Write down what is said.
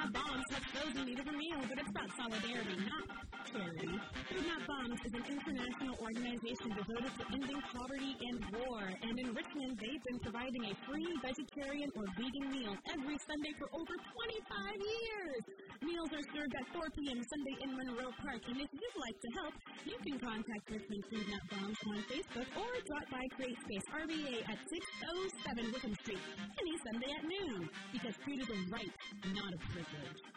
Not Bombs has those in need of a meal, but it's about solidarity, not charity. Food Not Bombs is an international organization devoted to ending poverty and war. And in Richmond, they've been providing a free vegetarian or vegan meal every Sunday for over 25 years. Meals are served at 4 p.m. Sunday in Monroe Park. And if you'd like to help, you can contact Richmond Food Not Bombs on Facebook or drop by Create Space RBA at 607 Wickham Street any Sunday at noon. Because food is a right, not a privilege.